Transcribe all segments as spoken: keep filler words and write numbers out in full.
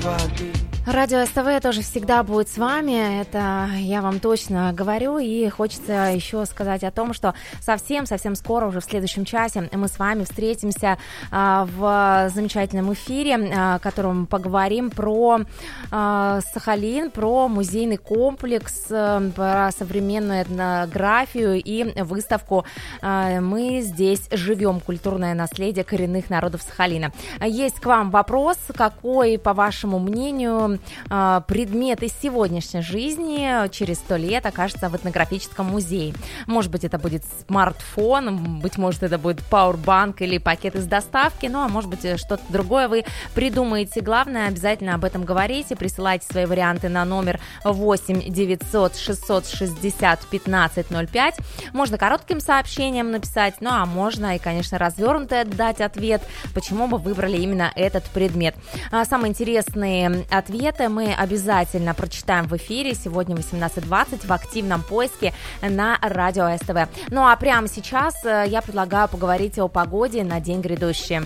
Радио СТВ тоже всегда будет с вами, это я вам точно говорю, и хочется еще сказать о том, что совсем-совсем скоро, уже в следующем часе, мы с вами встретимся а, в замечательном эфире, а, в котором поговорим про а, Сахалин, про музейный комплекс, а, про современную этнографию и выставку а, «Мы здесь живем. Культурное наследие коренных народов Сахалина». Есть к вам вопрос, какой, по вашему мнению, предмет из сегодняшней жизни через сто лет окажется в этнографическом музее. Может быть, это будет смартфон, быть может, это будет пауэрбанк или пакет из доставки, ну, а может быть, что-то другое вы придумаете. Главное, обязательно об этом говорите, присылайте свои варианты на номер восемь девятьсот шестьсот шестьдесят пятнадцать ноль пять. Можно коротким сообщением написать, ну, а можно и, конечно, развернуто дать ответ, почему вы выбрали именно этот предмет. Самые интересные ответы мы обязательно прочитаем в эфире сегодня в восемнадцать двадцать в активном поиске на Радио СТВ. Ну а прямо сейчас я предлагаю поговорить о погоде на день грядущий.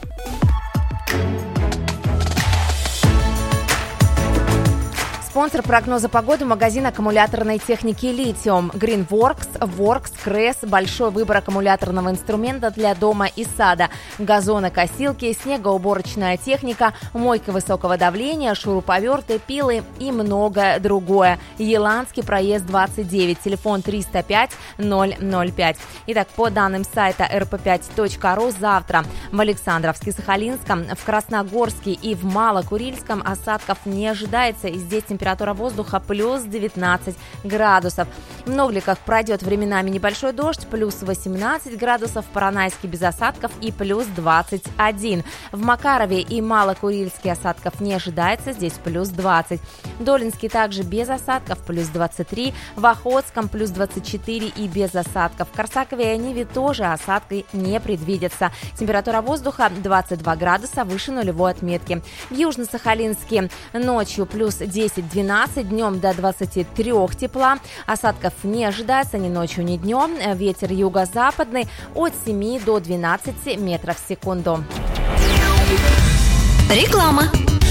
Спонсор прогноза погоды — магазин аккумуляторной техники «Литиум». Greenworks, Works, Кресс, большой выбор аккумуляторного инструмента для дома и сада, газонокосилки, снегоуборочная техника, мойка высокого давления, шуруповерты, пилы и многое другое. Еланский проезд двадцать девять, телефон триста пять ноль ноль пять. Итак, по данным сайта эр пэ пять точка ру, завтра в Александровске, Сахалинском, в Красногорске и в Малокурильском осадков не ожидается, и здесь температура Температура воздуха плюс девятнадцать градусов. В Новликах пройдет временами небольшой дождь, плюс восемнадцать градусов, в Поронайске без осадков и плюс двадцать один. В Макарове и Малокурильске осадков не ожидается, здесь плюс двадцать. Долинский также без осадков, плюс двадцать три. В Охотском плюс двадцать четыре и без осадков. В Корсакове и Ниве тоже осадки не предвидятся. Температура воздуха двадцать два градуса, выше нулевой отметки. В Южно-Сахалинске ночью плюс десять двенадцать, днем до двадцати трёх тепла. Осадков не ожидается ни ночью, ни днем. Ветер юго-западный от семи до двенадцати метров в секунду. Реклама.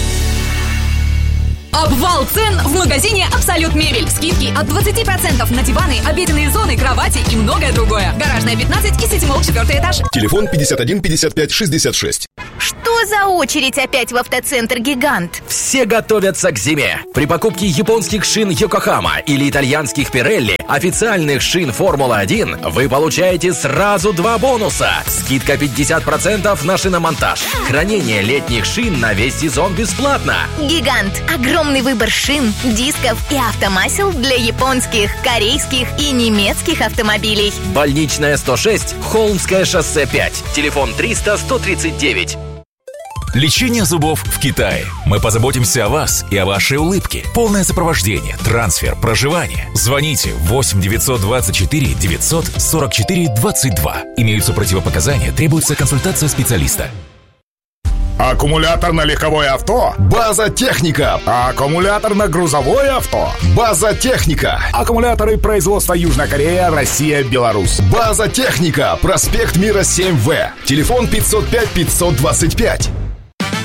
Обвал цен в магазине «Абсолют Мебель». Скидки от двадцати процентов на диваны, обеденные зоны, кровати и многое другое. Гаражная пятнадцать и Ситимолл четвертый этаж. Телефон пятьдесят один пятьдесят пять шестьдесят шесть. Что за очередь опять в автоцентр «Гигант»? Все готовятся к зиме. При покупке японских шин «Йокохама» или итальянских «Пирелли», официальных шин «Формула один», вы получаете сразу два бонуса. Скидка пятьдесят процентов на шиномонтаж. Хранение летних шин на весь сезон бесплатно. «Гигант» — огромный выбор шин, дисков и автомасел для японских, корейских и немецких автомобилей. Больничная сто шесть, Холмское шоссе пять. Телефон триста сто тридцать девять. Лечение зубов в Китае. Мы позаботимся о вас и о вашей улыбке. Полное сопровождение, трансфер, проживание. Звоните восемь девятьсот двадцать четыре девятьсот сорок четыре двадцать два. Имеются противопоказания, требуется консультация специалиста. Аккумуляторно-легковое авто? База Техника. Аккумуляторно-грузовое авто? База Техника. Аккумуляторы производства Южная Корея, Россия, Беларусь. База Техника. Проспект Мира семь вэ. Телефон пятьсот пять пятьсот двадцать пять.